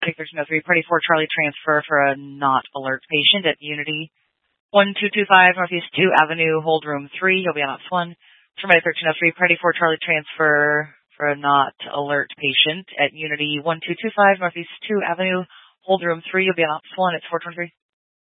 Take 1303, Party 4 Charlie transfer for a not alert patient at Unity 1225 Northeast 2 Avenue, hold room 3. You'll be on ops 1. Somebody 1303, Party 4 Charlie transfer for a not alert patient at Unity 1225 Northeast 2 Avenue, hold room 3. You'll be on ops 1 at 423.